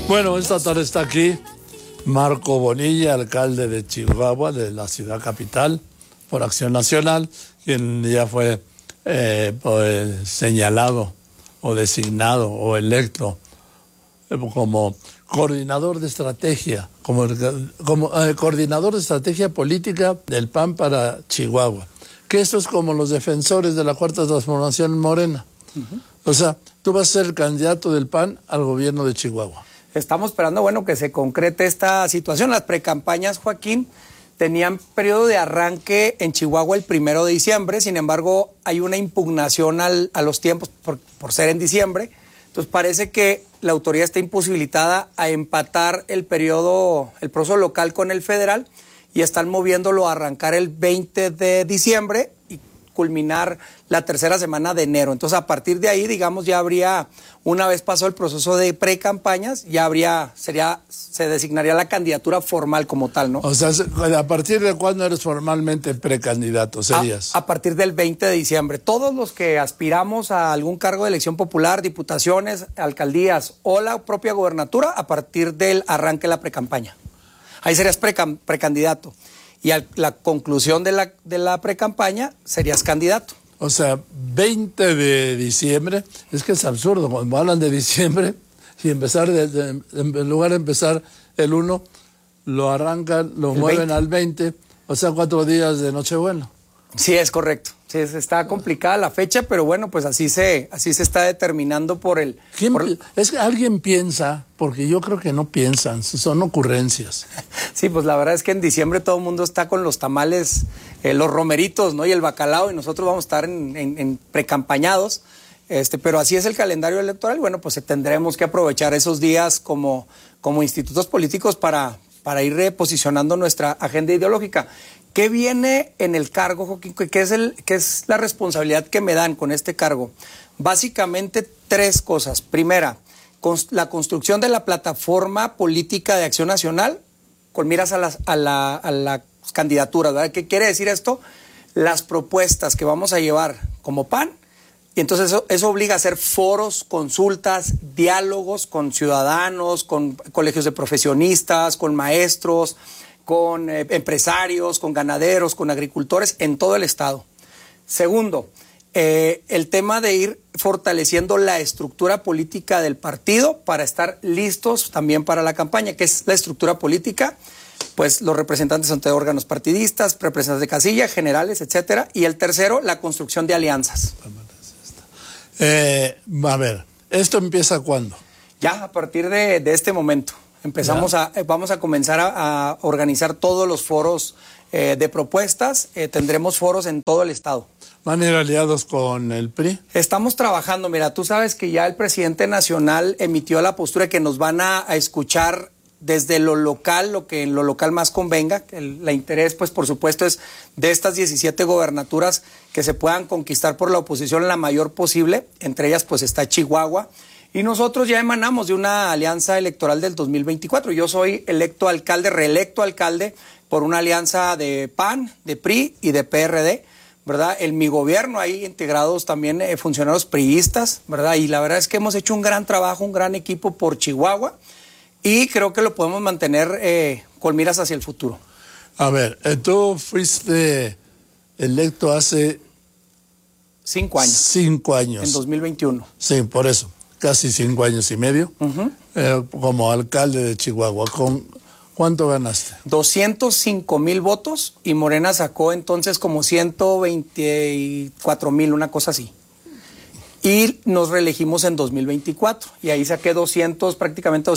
Bueno, esta tarde está aquí Marco Bonilla, alcalde de Chihuahua, de la ciudad capital, por Acción Nacional, quien ya fue pues, señalado o designado o electo como coordinador de estrategia, como coordinador de estrategia política del PAN para Chihuahua. Que esto es como los defensores de la Cuarta Transformación en Morena. O sea, tú vas a ser el candidato del PAN al gobierno de Chihuahua. Estamos esperando, bueno, que se concrete esta situación. Las precampañas, Joaquín, tenían periodo de arranque en Chihuahua el 1 de diciembre. Sin embargo, hay una impugnación a los tiempos por ser en diciembre. Entonces, parece que la autoridad está imposibilitada a empatar el proceso local con el federal y están moviéndolo a arrancar el 20 de diciembre y culminar la tercera semana de enero. Entonces, a partir de ahí, digamos, ya habría, una vez pasó el proceso de precampañas, ya se designaría la candidatura formal como tal, ¿no? O sea, ¿a partir de cuándo eres formalmente precandidato? Serías. A partir del 20 de diciembre. Todos los que aspiramos a algún cargo de elección popular, diputaciones, alcaldías o la propia gobernatura, a partir del arranque de la precampaña. Ahí serías precandidato. Y a la conclusión de la precampaña serías candidato. O sea, 20 de diciembre, es que es absurdo, cuando hablan de diciembre y empezar, en lugar de empezar el 1, lo arrancan, lo mueven 20. Al 20, o sea, 4 días de Nochebuena. Sí, es correcto. Sí, está complicada la fecha, pero bueno, pues así se está determinando Es que alguien piensa, porque yo creo que no piensan, son ocurrencias. Sí, pues la verdad es que en diciembre todo el mundo está con los tamales, los romeritos, ¿no? Y el bacalao, y nosotros vamos a estar en precampañados, pero así es el calendario electoral. Bueno, pues tendremos que aprovechar esos días como institutos políticos para ir reposicionando nuestra agenda ideológica. ¿Qué viene en el cargo, Joaquín? ¿Qué es la responsabilidad que me dan con este cargo? Básicamente 3 cosas. Primera, la construcción de la plataforma política de Acción Nacional con miras a la candidatura, ¿verdad? ¿Qué quiere decir esto? Las propuestas que vamos a llevar como PAN, y entonces eso obliga a hacer foros, consultas, diálogos con ciudadanos, con colegios de profesionistas, con maestros, con empresarios, con ganaderos, con agricultores en todo el estado. Segundo, el tema de ir fortaleciendo la estructura política del partido para estar listos también para la campaña. ¿Qué es la estructura política? Pues los representantes ante órganos partidistas, representantes de casilla, generales, etcétera. Y el tercero, la construcción de alianzas. A ver, ¿esto empieza cuándo? Ya, a partir de este momento. Vamos a comenzar a organizar todos los foros de propuestas. Tendremos foros en todo el estado. ¿Van a ir aliados con el PRI? Estamos trabajando. Mira, tú sabes que ya el presidente nacional emitió la postura que nos van a escuchar desde lo local, lo que en lo local más convenga. El interés, pues, por supuesto, es de estas 17 gobernaturas que se puedan conquistar por la oposición la mayor posible. Entre ellas, pues, está Chihuahua. Y nosotros ya emanamos de una alianza electoral del 2024. Yo soy reelecto alcalde por una alianza de PAN, de PRI y de PRD, ¿verdad? En mi gobierno hay integrados también funcionarios priistas, ¿verdad? Y la verdad es que hemos hecho un gran trabajo, un gran equipo por Chihuahua y creo que lo podemos mantener con miras hacia el futuro. A ver, tú fuiste electo hace 5 años. 5 años. En 2021. Sí, por eso. Casi 5 años y medio, como alcalde de Chihuahua. ¿Cuánto ganaste? 205,000 votos y Morena sacó entonces como 124,000, una cosa así. Y nos reelegimos en 2024 y ahí saqué prácticamente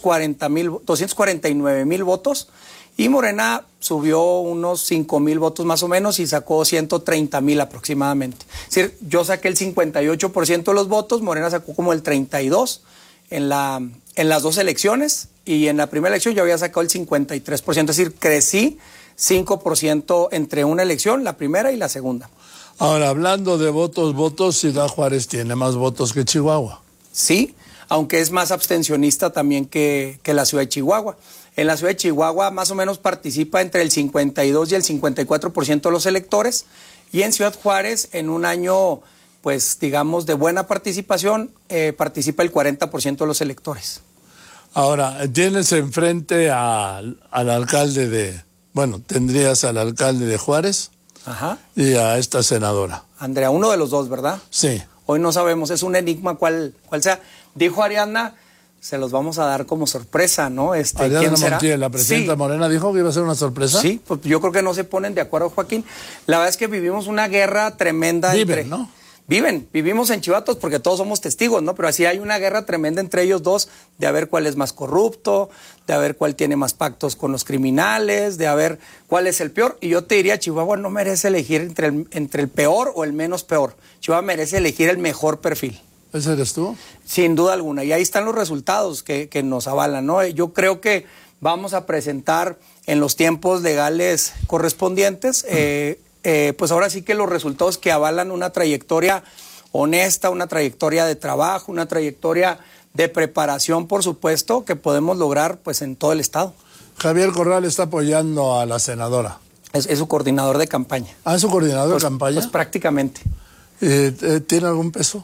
249,000 votos y Morena subió unos 5,000 votos más o menos y sacó 130,000 aproximadamente. Es decir, yo saqué el 58% de los votos, Morena sacó como el 32% en las 2 elecciones y en la primera elección yo había sacado el 53%, es decir, crecí 5% entre una elección, la primera y la segunda. Ahora, hablando de votos, Ciudad Juárez tiene más votos que Chihuahua. Sí, aunque es más abstencionista también que la ciudad de Chihuahua. En la ciudad de Chihuahua más o menos participa entre el 52 y el 54% de los electores y en Ciudad Juárez en un año, pues digamos, de buena participación, participa el 40% de los electores. Ahora, tienes enfrente al alcalde tendrías al alcalde de Juárez. Ajá. Y a esta senadora. Andrea, uno de los dos, ¿verdad? Sí. Hoy no sabemos, es un enigma cuál sea. Dijo Ariadna, se los vamos a dar como sorpresa, ¿no? Ariadna ¿quién será? Montiel, la presidenta Sí. Morena, dijo que iba a ser una sorpresa. Sí, pues yo creo que no se ponen de acuerdo, Joaquín. La verdad es que vivimos una guerra tremenda ¿no? Vivimos en chivatos porque todos somos testigos, ¿no? Pero así hay una guerra tremenda entre ellos dos de a ver cuál es más corrupto, de a ver cuál tiene más pactos con los criminales, de a ver cuál es el peor. Y yo te diría, Chihuahua no merece elegir entre el peor o el menos peor. Chihuahua merece elegir el mejor perfil. ¿Ese eres tú? Sin duda alguna. Y ahí están los resultados que nos avalan, ¿no? Yo creo que vamos a presentar en los tiempos legales correspondientes pues ahora sí que los resultados que avalan una trayectoria honesta, una trayectoria de trabajo, una trayectoria de preparación, por supuesto, que podemos lograr pues en todo el estado. Javier Corral está apoyando a la senadora. Es su coordinador de campaña. ¿Ah, es su coordinador de campaña? Pues prácticamente. ¿Tiene algún peso?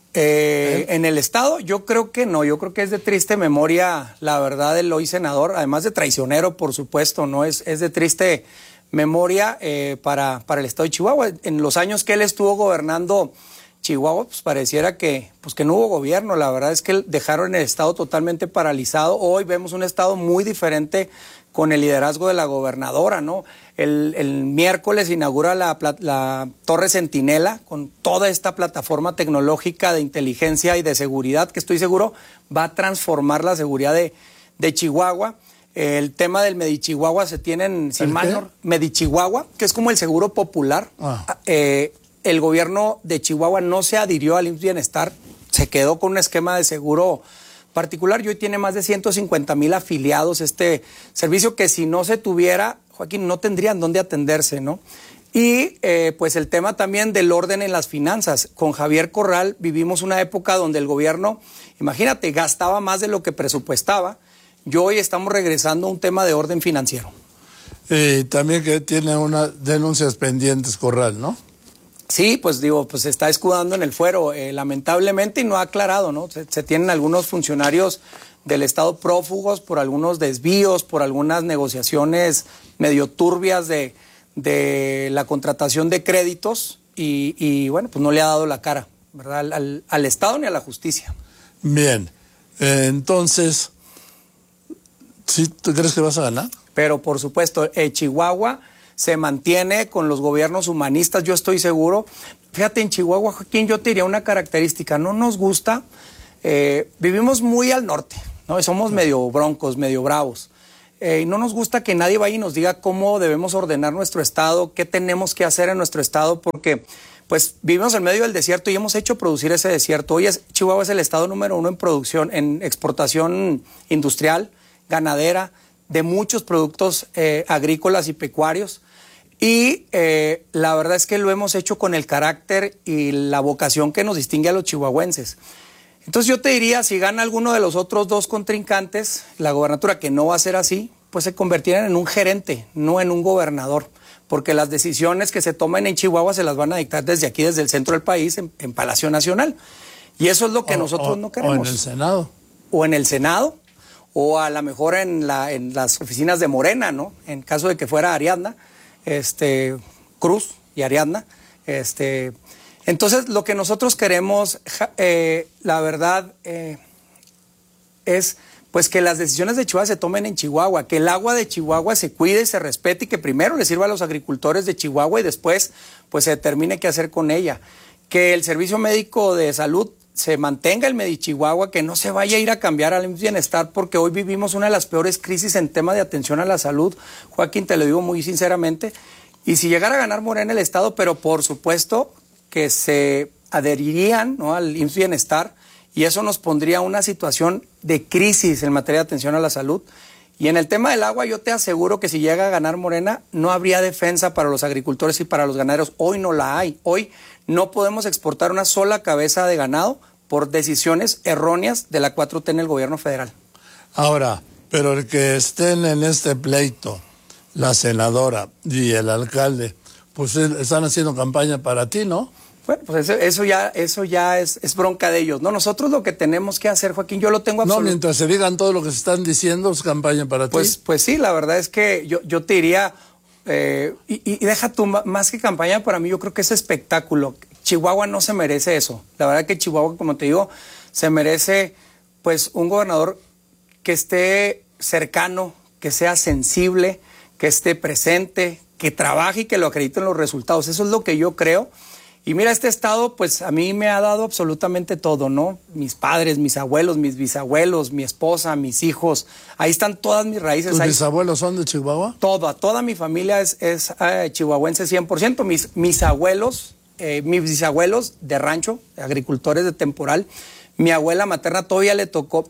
En el estado yo creo que no, yo creo que es de triste memoria, la verdad, el hoy senador, además de traicionero, por supuesto, no es de triste memoria para el estado de Chihuahua. En los años que él estuvo gobernando Chihuahua, pues pareciera que no hubo gobierno. La verdad es que dejaron el estado totalmente paralizado. Hoy vemos un estado muy diferente con el liderazgo de la gobernadora, ¿no? El miércoles inaugura la Torre Centinela con toda esta plataforma tecnológica de inteligencia y de seguridad que estoy seguro va a transformar la seguridad de Chihuahua. El tema del Medichihuahua se tienen, sin mal, Medichihuahua, que es como el seguro popular. El gobierno de Chihuahua no se adhirió al IMSS Bienestar, se quedó con un esquema de seguro particular y hoy tiene más de 150,000 afiliados este servicio que si no se tuviera, Joaquín, no tendrían dónde atenderse, ¿no? Y pues el tema también del orden en las finanzas. Con Javier Corral vivimos una época donde el gobierno, imagínate, gastaba más de lo que presupuestaba. Y hoy estamos regresando a un tema de orden financiero. También que tiene unas denuncias pendientes Corral, ¿no? Sí, pues se está escudando en el fuero, lamentablemente, y no ha aclarado, ¿no? Se tienen algunos funcionarios del Estado prófugos por algunos desvíos, por algunas negociaciones medio turbias de la contratación de créditos y bueno, pues no le ha dado la cara, ¿verdad? Al Estado ni a la justicia. Bien, entonces, ¿sí tú crees que vas a ganar? Pero por supuesto, Chihuahua se mantiene con los gobiernos humanistas, yo estoy seguro. Fíjate, en Chihuahua, Joaquín, yo te diría una característica, no nos gusta, vivimos muy al norte, ¿no? Somos medio broncos, medio bravos. Y no nos gusta que nadie vaya y nos diga cómo debemos ordenar nuestro estado, qué tenemos que hacer en nuestro estado, porque pues vivimos en medio del desierto y hemos hecho producir ese desierto. Hoy Chihuahua es el estado número 1 en producción, en exportación industrial, ganadera, de muchos productos agrícolas y pecuarios. Y la verdad es que lo hemos hecho con el carácter y la vocación que nos distingue a los chihuahuenses. Entonces yo te diría, si gana alguno de los otros dos contrincantes, la gobernatura, que no va a ser así, pues se convertirán en un gerente, no en un gobernador, porque las decisiones que se tomen en Chihuahua se las van a dictar desde aquí, desde el centro del país, en Palacio Nacional. Y eso es lo que nosotros no queremos. O en el Senado. O en el Senado, o a lo mejor en las oficinas de Morena, ¿no? En caso de que fuera Ariadna, Cruz y Ariadna, entonces lo que nosotros queremos, la verdad, es pues que las decisiones de Chihuahua se tomen en Chihuahua, que el agua de Chihuahua se cuide y se respete y que primero le sirva a los agricultores de Chihuahua y después pues se determine qué hacer con ella, que el servicio médico de salud se mantenga el Medichihuahua, que no se vaya a ir a cambiar al bienestar, porque hoy vivimos una de las peores crisis en tema de atención a la salud, Joaquín, te lo digo muy sinceramente, y si llegara a ganar Morena el Estado, pero por supuesto que se adherirían, ¿no?, al IMSS Bienestar, y eso nos pondría una situación de crisis en materia de atención a la salud. Y en el tema del agua, yo te aseguro que si llega a ganar Morena, no habría defensa para los agricultores y para los ganaderos. Hoy no la hay. Hoy no podemos exportar una sola cabeza de ganado por decisiones erróneas de la 4T en el gobierno federal. Ahora, pero el que estén en este pleito, la senadora y el alcalde, pues están haciendo campaña para ti, ¿no? Bueno, pues eso ya es bronca de ellos, ¿no? Nosotros lo que tenemos que hacer, Joaquín, yo lo tengo absoluto. No, mientras se digan todo lo que se están diciendo, es campaña para ti. Pues sí, la verdad es que yo te diría, y deja tú, más que campaña, para mí yo creo que es espectáculo. Chihuahua no se merece eso. La verdad que Chihuahua, como te digo, se merece pues un gobernador que esté cercano, que sea sensible, que esté presente, que trabaje y que lo acredite en los resultados. Eso es lo que yo creo. Y mira, este estado, pues a mí me ha dado absolutamente todo, ¿no? Mis padres, mis abuelos, mis bisabuelos, mi esposa, mis hijos. Ahí están todas mis raíces. ¿Tus bisabuelos son de Chihuahua? Toda mi familia es chihuahuense 100%. Mis bisabuelos de rancho, agricultores de temporal. Mi abuela todavía le tocó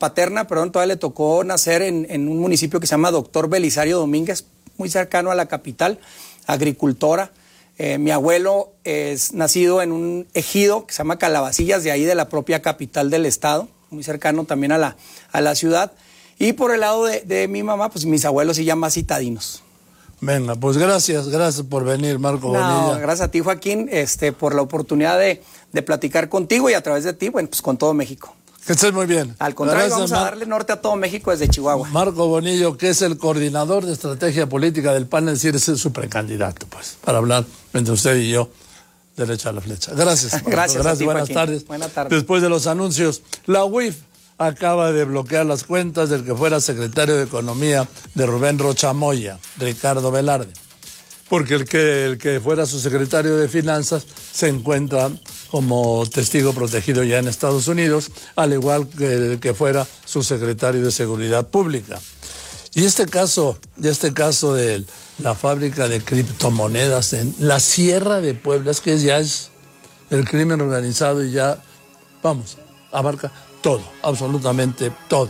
nacer en un municipio que se llama Doctor Belisario Domínguez, muy cercano a la capital, agricultora. Mi abuelo es nacido en un ejido que se llama Calabacillas, de ahí de la propia capital del estado, muy cercano también a la ciudad. Y por el lado de mi mamá, pues mis abuelos sí ya más citadinos. Venga, pues gracias por venir, Marco Bonilla. Gracias a ti, Joaquín, por la oportunidad de platicar contigo y a través de ti, bueno, pues con todo México. Que estés muy bien. Al contrario, gracias, vamos a darle norte a todo México desde Chihuahua. Marco Bonillo, que es el coordinador de estrategia política del PAN, es decir, es su precandidato, pues, para hablar entre usted y yo, derecha a la flecha. Gracias. Gracias a ti, buenas Joaquín. tardes. Buenas tardes. Después de los anuncios, la UIF acaba de bloquear las cuentas del que fuera secretario de Economía de Rubén Rocha Moya, Ricardo Velarde, porque el que fuera su secretario de Finanzas se encuentra como testigo protegido ya en Estados Unidos, al igual que el que fuera su secretario de Seguridad Pública. Y este caso de la fábrica de criptomonedas en la Sierra de Puebla, es que ya es el crimen organizado y ya, abarca todo, absolutamente todo.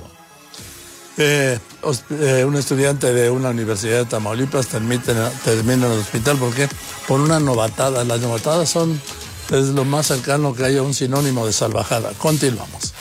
Un estudiante de una universidad de Tamaulipas termina en el hospital porque por una novatada. Las novatadas es lo más cercano que haya un sinónimo de salvajada. Continuamos.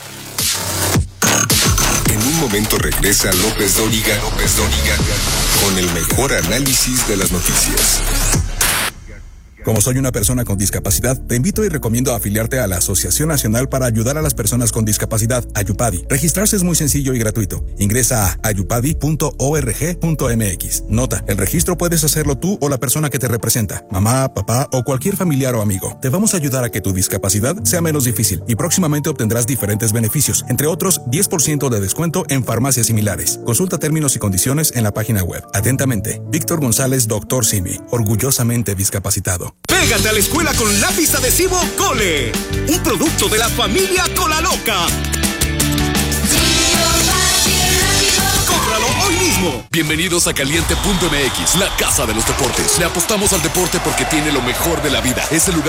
En un momento regresa López Dóriga con el mejor análisis de las noticias. Como soy una persona con discapacidad, te invito y recomiendo afiliarte a la Asociación Nacional para Ayudar a las Personas con Discapacidad, Ayupadi. Registrarse es muy sencillo y gratuito. Ingresa a ayupadi.org.mx. Nota, el registro puedes hacerlo tú o la persona que te representa, mamá, papá o cualquier familiar o amigo. Te vamos a ayudar a que tu discapacidad sea menos difícil y próximamente obtendrás diferentes beneficios, entre otros 10% de descuento en farmacias similares. Consulta términos y condiciones en la página web. Atentamente, Víctor González, Dr. Simi, orgullosamente discapacitado. Pégate a la escuela con lápiz adhesivo Cole, un producto de la familia Cola Loca. ¡Cómpralo hoy mismo! Bienvenidos a Caliente.mx, la casa de los deportes. Le apostamos al deporte porque tiene lo mejor de la vida. Es el lugar